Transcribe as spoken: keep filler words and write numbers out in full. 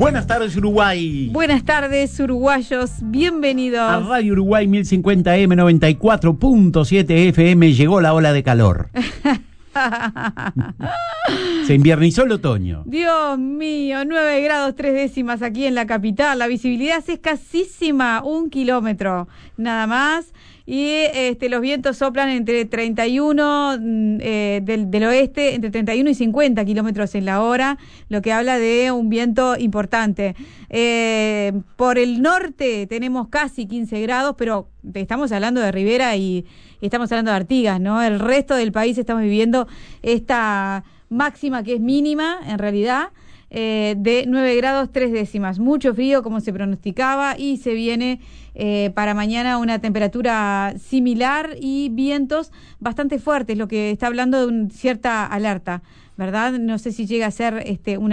Buenas tardes, Uruguay. Buenas tardes, uruguayos. Bienvenidos a Radio Uruguay mil cincuenta eme noventa y cuatro punto siete efe eme. Llegó la ola de calor. Se inviernizó el otoño. Dios mío, nueve grados tres décimas aquí en la capital. La visibilidad es escasísima, un kilómetro nada más. Y este, los vientos soplan entre treinta y uno eh, del, del oeste, entre treinta y uno y cincuenta kilómetros en la hora, lo que habla de un viento importante. Eh, por el norte tenemos casi quince grados, pero estamos hablando de Rivera y, y estamos hablando de Artigas, ¿no? El resto del país estamos viviendo esta máxima que es mínima, en realidad, eh, de nueve grados tres décimas. Mucho frío, como se pronosticaba, y se viene Eh, para mañana una temperatura similar y vientos bastante fuertes, lo que está hablando de una cierta alerta, ¿verdad? No sé si llega a ser este, una